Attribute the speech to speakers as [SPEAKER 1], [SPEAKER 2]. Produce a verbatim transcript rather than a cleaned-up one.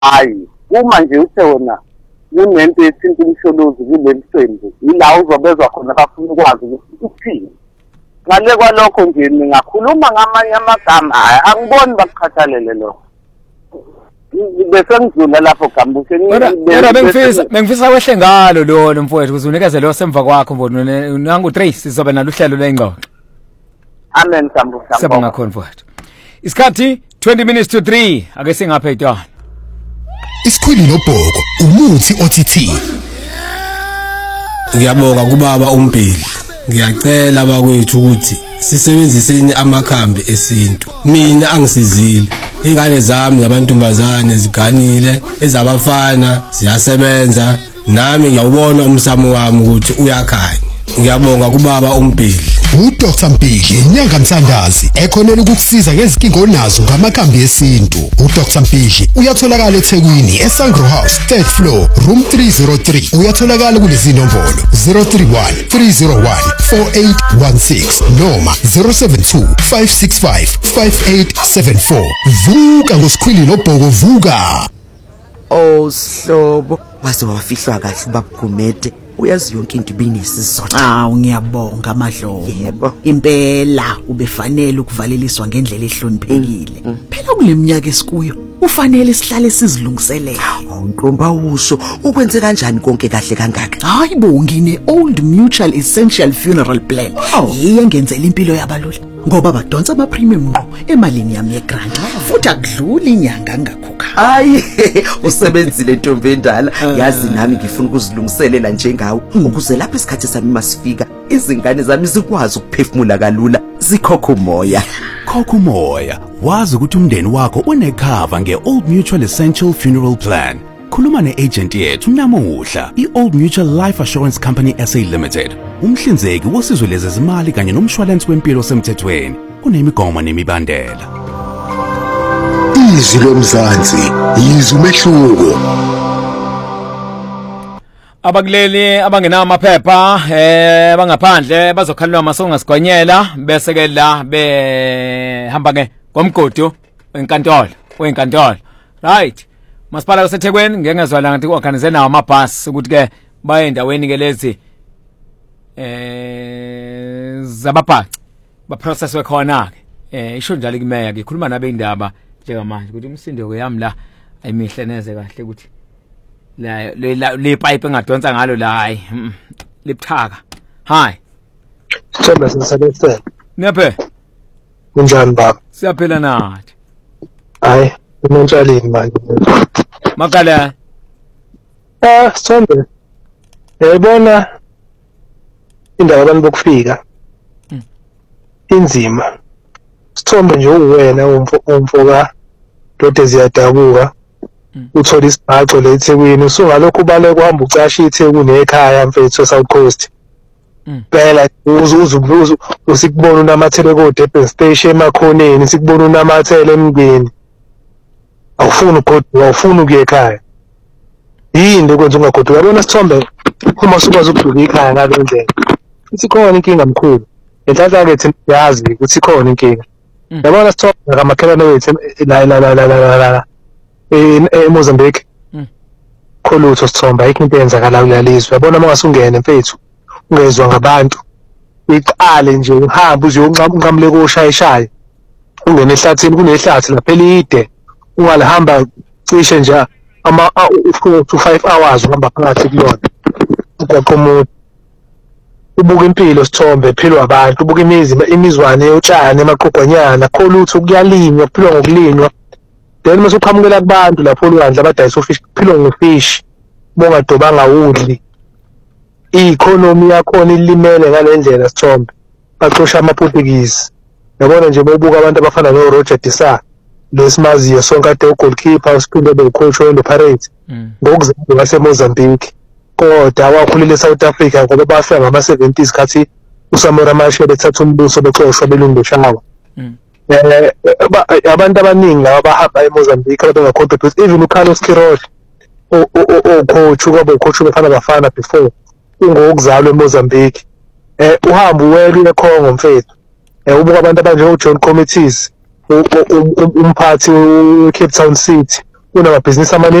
[SPEAKER 1] hayi uma nje uthe wona kunento yesintu umsholozi kuleli qembu ila uzobezwa khona bafuna ukwazi ukuthi uthini ngale kwalokho nje ningakhuluma ngamanye amagama angiboni bakukhathalele lokho bese ngizula lapho Gambuse
[SPEAKER 2] Kodwa bengifisa bengifisa wehle ngalo lo lo mfowethu uzunikeze lo semva kwakho mfowethu nangu three sizobe naluhlelo lengxoxo.
[SPEAKER 1] Amen Gambuse.
[SPEAKER 2] Siyabonga khona mfowethu. Isikhathi twenty minutes to three ake singaphe itwana.
[SPEAKER 3] Isikhwili nobhoko umuthi othithini.
[SPEAKER 4] Ngiyabonga kubaba uMbhili. Ngiyacela bakwethu ukuthi sisebenziseni amakhambi esintu. Mina angisizile. Ingane zami nabantombazane ziganile, ezabafana ziyasebenza. Nami ngiyawubona umsamo wami ukuthi uyakhanya. Ngiyabonga kubaba uMbhili.
[SPEAKER 3] uDoctor Mpili inyanga Mthandazi ekhonela ukukusiza ngezinkinga onazo ngamakhambi esintu. uDoctor Mpili uyatholakala eThekwini eSangro House third floor room three oh three. Uyatholakala kulezi nombolo zero three one three zero one four eight one six noma zero seven two five six five five eight seven four. Vuka ngosikhwili nobhoko vuka.
[SPEAKER 5] Oh Hlobo waze wafihlwa kahle babugumede. Uyazi yonke into ibinesizotha.
[SPEAKER 6] Hawu ngiyabonga amadlobo.
[SPEAKER 5] Yebo.
[SPEAKER 6] Impela ubefanele ukuvaleliswa ngendlela ehloniphekile. Phela kuleminyaka esikuyo ufanele sihlale sizilungiselela.
[SPEAKER 5] Awuntomba usho ukwenze kanjani konke kahle kangaka?
[SPEAKER 6] Hayibo ngine Old Mutual Essential Funeral Plan. Yiye ngenzela impilo yabalula. Ngoba badonsa ama premium ngqo emalini yami yegrant. Futhi akudluli inyanga ngakhokha.
[SPEAKER 5] Hayi usebenzile ntombi endala. Yazi nami ngifuna ukuzilungiselela njengawe ukuze lapho isikhathi sami masifika izingane zami zikwazi ukuphefumula kalula zikhokha umoya.
[SPEAKER 7] Khokha umoya. Wazi ukuthi umndeni wakho unecover ngeOld Mutual Essential Funeral Plan. Khuluma neagent yethu namuhla, iOld Mutual Life Assurance Company S A Limited. Umhlinzeki wosizo lezezimali kanye nomshwalense wempilo semthethweni. Kunemigomo nemibandela.
[SPEAKER 3] Izwi lomzansi, izwi umehluko.
[SPEAKER 2] Abakuleli abangena amaphepha eh bangaphandle bazokhalelwa masongasigonyela bese ke la behamba ke ngomgodo wenkantolo wenkantolo. Right. Masipala waseThekwini ngengezwa la ngathi organize nawo amabhasi ukuthi ke baye endaweni ke lezi eh zabaphathi ba process wekhona ke eh isho njalo kumeya ngikhuluma nabe indaba njengamanje ukuthi umsindo yami la ayimihle neze kahle ukuthi la le pipe engadonsa ngalo la hayi libuthaka. Hi
[SPEAKER 8] Sithemba sisalethe
[SPEAKER 2] nephe
[SPEAKER 8] kunjani baba?
[SPEAKER 2] Siyaphela nathi.
[SPEAKER 8] Hayi unontsalini manje
[SPEAKER 2] Makala
[SPEAKER 8] ah Sithemba yayibona indaba abantu bokufika inzima. Sithombe nje uwena umfoka dode ziyadabuka uthola isibhaco le eThekwini usungalokho ubale kuhamba ucasha iThekwini ekhaya mfethu South Coast. Phela uzuzubuzu usikubona unamathele ko Durban Station emakhoneni sikubona unamathele emngeni. Awufuni ugoduka awufuni ukuya ekhaya. Yini kwenza ungagoduka yabona Sithombe uma sukwazi ukuduka ekhaya ngalo ndlela. Ithi khona inkinga mkhulu. Enhlanhla ke thina yazi ukuthi khona inkinga. Yabona Sithombe ngamakhelwane wethu la la la la la eMozambique. Khulutho Sithombe ayikho into eyenzakala kulalizwe. Yabona mangasungene mfethu ungezwa ngabantu. Uyiqale nje uhamba uze unqamule koshayishaye. Ungene ehlathini kunehlathi lapha elide. Ungalihamba cishe nje ama four to five hours uhamba phakathi kulona. Uqoqomo ubuka impilo Sithombe ephilwa abantu ubuka imizi imizwane yotshani emaqogonyana kholutho kuyalinywa kuphilwa ngokulinywa. Then mase uqhamukela kubantu lapho olwandle abadayisa ufish kuphilwa ngofish bongadobanga udli. I-economy yakhona ilimele ngalendlela Sithombe baxosha amaPortuguese. Yabona nje bobuka abantu abafana no Roger Disa lesimaziyo sonke ade ugoalkeeper usiphinde becoach we Pirates ngokuzalwa ngaseMozambique. Kodwa wakhulile eSouth Africa ngoba bafika ngama seventies khathi uSamora Machel ethatha umbuso bexoshwa belungu shawa. Eh abantu abaningi abahamba eMozambique abengacontribute even uCarlos Queiroz o o coach kwabo coach befana bafana before ungokuzalwa eMozambique. Eh uhamba uwele eCongo mfethu. Eh ubuka abantu abanje uJohn Committees umphathi weCape Town City kunamabhizinisi amaningi